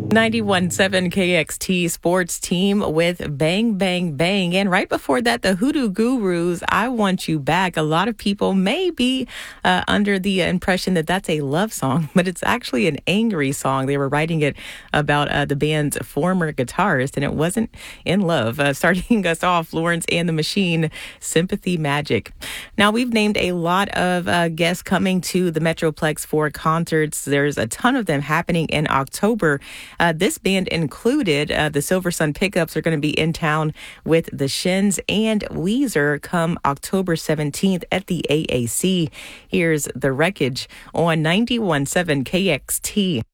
91.7 KXT Sports Team with Bang Bang Bang. And right before that, the Hoodoo Gurus, I Want You Back. A lot of people may be under the impression that that's a love song, but it's actually an angry song. They were writing it about the band's former guitarist, and it wasn't in love. Starting us off, Lawrence and the Machine, Sympathy Magic. Now, we've named a lot of guests coming to the Metroplex for concerts. There's a ton of them happening in October. This band included. The Silver Sun Pickups are going to be in town with the Shins and Weezer come October 17th at the AAC. Here's The Wreckage on 91.7 KXT.